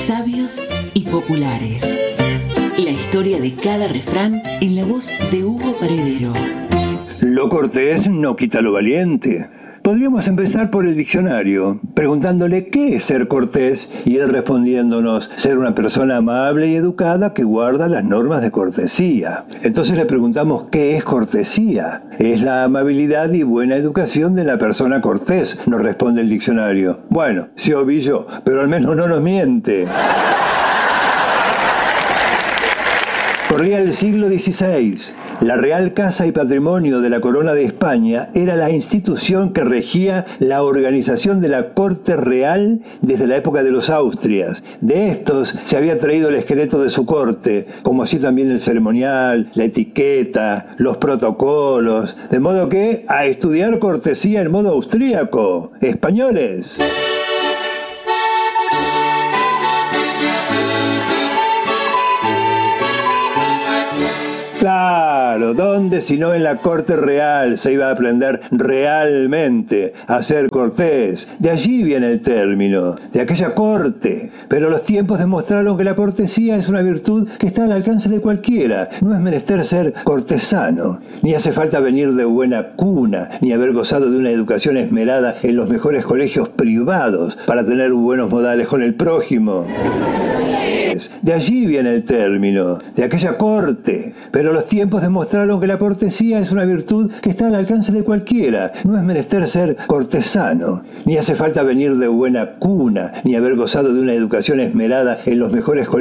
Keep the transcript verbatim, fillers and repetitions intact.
Sabios y populares. La historia de cada refrán en la voz de Hugo Paredero. Lo cortés no quita lo valiente. Podríamos empezar por el diccionario, preguntándole qué es ser cortés y él respondiéndonos ser una persona amable y educada que guarda las normas de cortesía. Entonces le preguntamos qué es cortesía. Es la amabilidad y buena educación de la persona cortés, nos responde el diccionario. Bueno, sí, ovillo, pero al menos no nos miente. Corría el siglo dieciséis. La Real Casa y Patrimonio de la Corona de España era la institución que regía la organización de la corte real desde la época de los Austrias. De estos se había traído el esqueleto de su corte, como así también el ceremonial, la etiqueta, los protocolos, de modo que a estudiar cortesía en modo austríaco. ¡Españoles! Claro, ¿dónde sino en la corte real se iba a aprender realmente a ser cortés? De allí viene el término, de aquella corte. Pero los tiempos demostraron que la cortesía es una virtud que está al alcance de cualquiera. No es menester ser cortesano, ni hace falta venir de buena cuna, ni haber gozado de una educación esmerada en los mejores colegios privados para tener buenos modales con el prójimo. De allí viene el término, de aquella corte. Pero los tiempos demostraron que la cortesía es una virtud que está al alcance de cualquiera. No es menester ser cortesano, ni hace falta venir de buena cuna, ni haber gozado de una educación esmerada en los mejores colegios